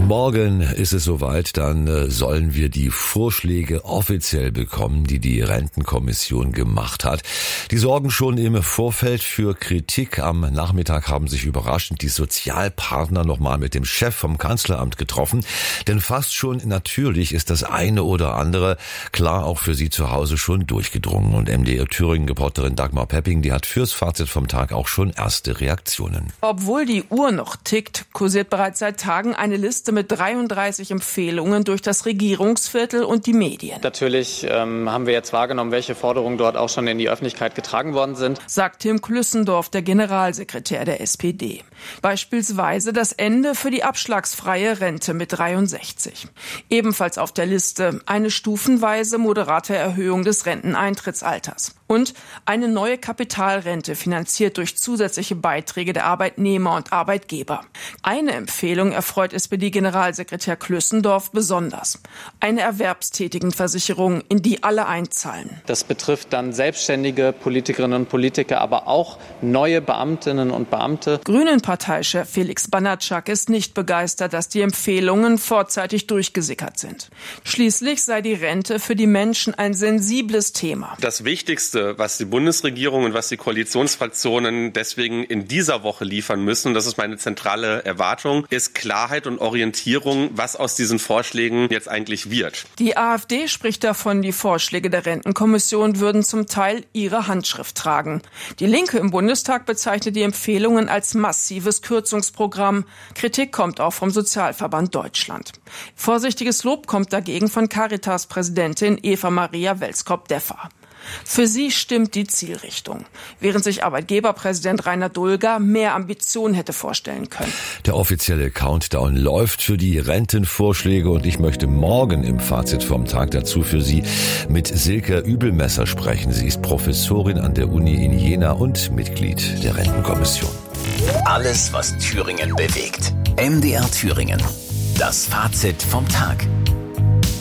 Morgen ist es soweit, dann sollen wir die Vorschläge offiziell bekommen, die die Rentenkommission gemacht hat. Die sorgen schon im Vorfeld für Kritik. Am Nachmittag haben sich überraschend die Sozialpartner nochmal mit dem Chef vom Kanzleramt getroffen. Denn fast schon natürlich ist das eine oder andere klar auch für Sie zu Hause schon durchgedrungen. Und MDR Thüringen-Reporterin Dagmar Pepping, die hat fürs Fazit vom Tag auch schon erste Reaktionen. Obwohl die Uhr noch tickt, kursiert bereits seit Tagen eine Liste mit 33 Empfehlungen durch das Regierungsviertel und die Medien. Natürlich haben wir jetzt wahrgenommen, welche Forderungen dort auch schon in die Öffentlichkeit getragen worden sind, sagt Tim Klüssendorf, der Generalsekretär der SPD. Beispielsweise das Ende für die abschlagsfreie Rente mit 63. Ebenfalls auf der Liste eine stufenweise moderate Erhöhung des Renteneintrittsalters. Und eine neue Kapitalrente, finanziert durch zusätzliche Beiträge der Arbeitnehmer und Arbeitgeber. Eine Empfehlung erfreut SPD-Generalsekretär Klüssendorf besonders. Eine Erwerbstätigenversicherung, in die alle einzahlen. Das betrifft dann selbstständige Politikerinnen und Politiker, aber auch neue Beamtinnen und Beamte. Grünen-Parteichef Felix Banatschak ist nicht begeistert, dass die Empfehlungen vorzeitig durchgesickert sind. Schließlich sei die Rente für die Menschen ein sensibles Thema. Das Wichtigste, was die Bundesregierung und was die Koalitionsfraktionen deswegen in dieser Woche liefern müssen, und das ist meine zentrale Erwartung, ist Klarheit und Orientierung, was aus diesen Vorschlägen jetzt eigentlich wird. Die AfD spricht davon, die Vorschläge der Rentenkommission würden zum Teil ihre Handschrift tragen. Die Linke im Bundestag bezeichnet die Empfehlungen als massives Kürzungsprogramm. Kritik kommt auch vom Sozialverband Deutschland. Vorsichtiges Lob kommt dagegen von Caritas-Präsidentin Eva-Maria Welskop-Deffer. Für sie stimmt die Zielrichtung, während sich Arbeitgeberpräsident Rainer Dulger mehr Ambition hätte vorstellen können. Der offizielle Countdown läuft für die Rentenvorschläge und ich möchte morgen im Fazit vom Tag dazu für Sie mit Silke Übelmesser sprechen. Sie ist Professorin an der Uni in Jena und Mitglied der Rentenkommission. Alles, was Thüringen bewegt. MDR Thüringen. Das Fazit vom Tag.